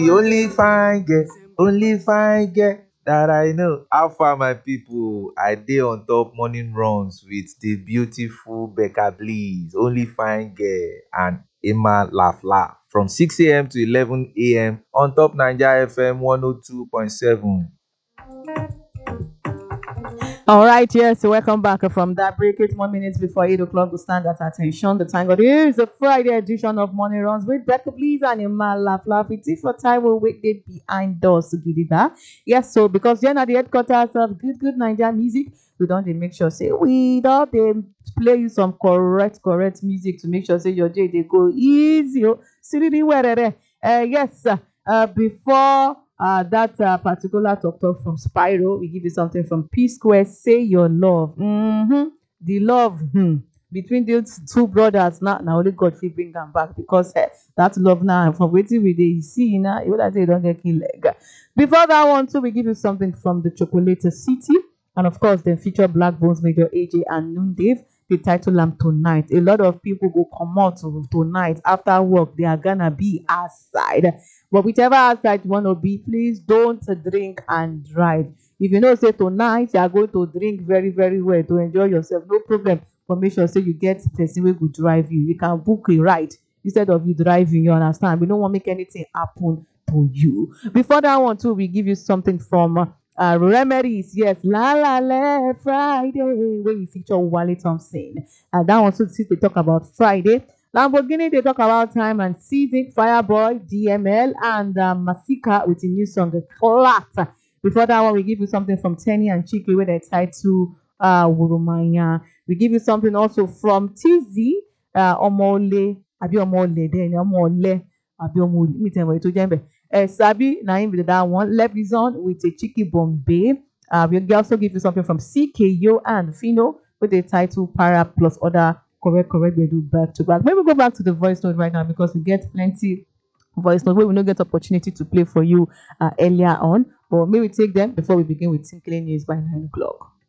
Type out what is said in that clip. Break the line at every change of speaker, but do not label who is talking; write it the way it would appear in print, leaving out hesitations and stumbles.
The only fine girl that I know. How far my people? I dey on top morning runs with the beautiful Becca Bliss, only fine girl, and Emma Laugh Laugh from 6 a.m. to 11 a.m. on top Naija FM 102.7.
All right, yes, welcome back from that break. 8 more minutes before 8 o'clock. We stand at attention. The time God is a Friday edition of Morning Runs with Becca Please and Emma Laugh Laugh. It is for time we'll wait there behind us. Yes, so because you're at the headquarters of good Nigerian music, we don't dey make sure say we don't dey play you some correct music to make sure say your day they go easy. Silly where yes, before that particular talk from Spyro, we give you something from P Square. Say your love. The love between these two brothers now only God fit bring them back because that love now from waiting we dey see now. You would say you don't get killed leg. Before that one too, we give you something from the Chocolate City, and of course, they feature Black Bones, Major AJ, and Noon Dave. The title am Tonight. A lot of people go come out tonight after work. They are gonna be outside. But whichever outside you want to be, please don't drink and drive. If you know, say tonight you are going to drink very well to enjoy yourself, no problem. But make sure say you get person wey go drive you. You can book a ride instead of you driving. You understand? We don't want to make anything happen to you. Before that one too, we give you something from Remedies. Yes, La La La Friday, where you feature Wale Thompson. And that one too, since they talk about Friday. Lamborghini, they talk about time and season, Fireboy, DML, and Masika with a new song, Flat. Before that one, we give you something from Tenny and Chiki with a title Wurumanya. We give you something also from TZ, Omole, Abi Omole, then Omole, Abi Omole. Let me tell you what to Sabi, Naim with that one. Levison with a Chiki Bombay. We also give you something from CKO and Fino with the title Para plus other correct we do back to back. Maybe go back to the voice note right now because we get plenty voice note where we don't get opportunity to play for you earlier on. But maybe take them before we begin with Tinkling News by 9 o'clock.